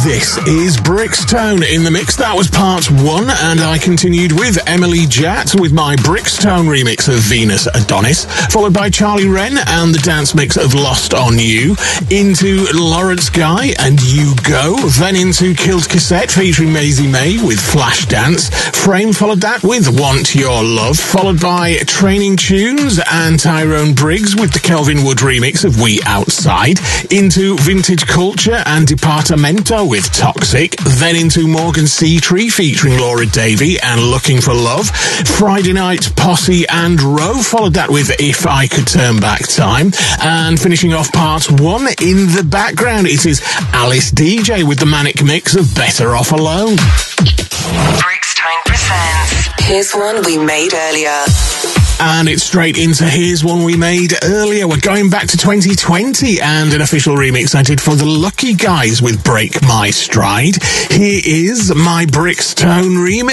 This is Brixtone in the mix. That was part one, and I continued with Emily Jatt with my Brixtone remix of Venus Adonis, followed by Charlie Wren and the dance mix of Lost on You, into Lawrence Guy and You Go, then into Killed Cassette featuring Maisie May with Flash Dance. Frame followed that with Want Your Love, followed by Training Tunes and Tyrone Briggs with the Kelvin Wood remix of We Outside, into Vintage Culture and Departamento with Toxic, then into Morgan Seatree featuring Laura Davey and Looking for Love. Friday Night Posse and Row followed that with If I Could Turn Back Time, and finishing off part one in the background, it is Alice DJ with the manic mix of Better Off Alone. Brixtone presents Here's One We Made Earlier. And it's straight into Here's One We Made Earlier. We're going back to 2020 and an official remix I did for the Lucky Guys with Break My Stride. Here is my Brixtone remix.